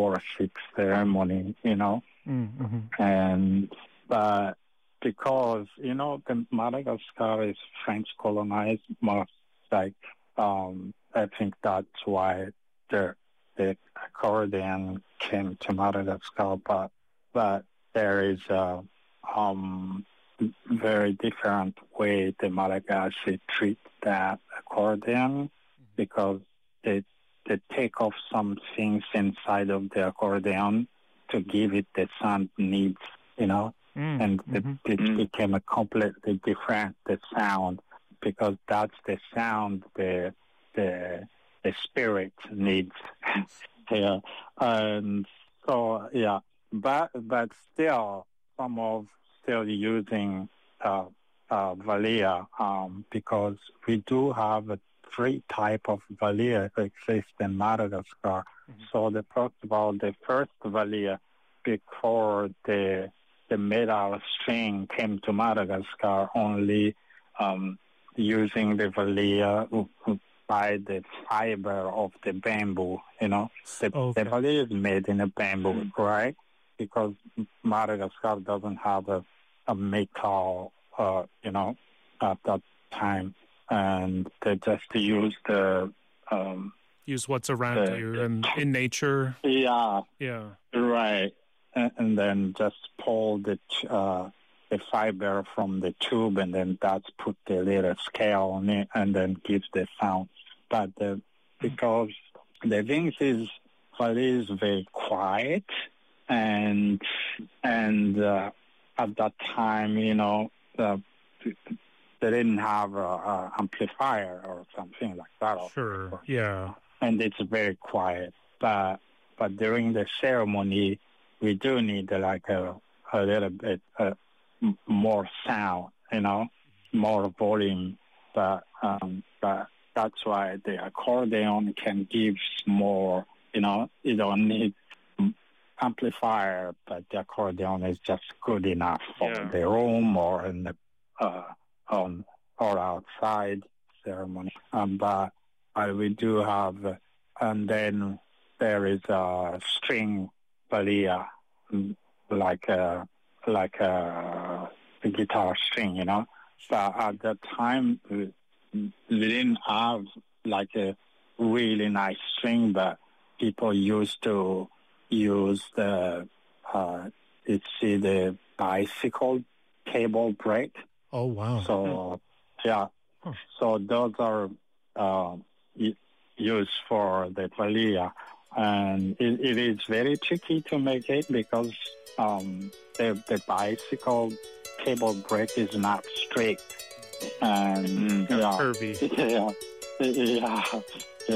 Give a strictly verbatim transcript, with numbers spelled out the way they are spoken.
worship ceremony, you know. Mm-hmm. And but because you know the Madagascar is French colonized, most like um, I think that's why the the accordion came to Madagascar. But but there is a um, very different way the Malagasy treat that accordion because they they take off some things inside of the accordion to give it the sound it needs, you know, mm, and mm-hmm. it, it became a completely different the sound because that's the sound the the the spirit needs. Yeah, and so yeah, but but still some of still using uh, uh, Valia um, because we do have a three type of Valia exist in Madagascar. Mm-hmm. So the first about the first Valia before the the metal string came to Madagascar, only um, using the Valia by the fiber of the bamboo. You know, the, okay. the Valia is made in a bamboo, right? Because Madagascar doesn't have a, a metal, uh, you know, at that time. And they just use the... Um, use what's around the, you and in nature. Yeah. Yeah. Right. And, and then just pull the uh, the fiber from the tube and then that's put the little scale on it and then gives the sound. But the, because the thing is, Valia is very quiet and and uh, at that time, you know, uh, they didn't have a, a amplifier or something like that. Sure, yeah. And it's very quiet. But but during the ceremony, we do need uh, like a, a little bit uh, m- more sound, you know, more volume. But um, but that's why the accordion can give more, you know, you don't need amplifier, but the accordion is just good enough for yeah. the room or in the uh, on or outside ceremony. Um, but uh, we do have, uh, and then there is a string Valia, like a like a, a guitar string, you know. But at that time, we, we didn't have like a really nice string, but people used to use the uh, it's the bicycle cable brake. Oh wow! So yeah, huh. So those are uh, used for the Valia, and it, it is very tricky to make it because um, the the bicycle cable brake is not straight and mm, yeah, curvy. Yeah, yeah.